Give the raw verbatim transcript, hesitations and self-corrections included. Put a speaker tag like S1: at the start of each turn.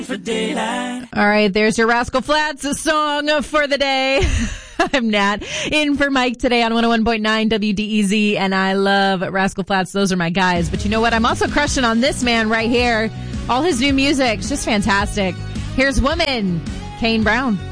S1: For daylight.
S2: All right, there's your Rascal Flatts song for the day. I'm Nat, in for Mike today on one oh one point nine W D E Z, and I love Rascal Flatts. Those are my guys. But you know what? I'm also crushing on this man right here. All his new music, it's just fantastic. Here's Woman, Kane Brown.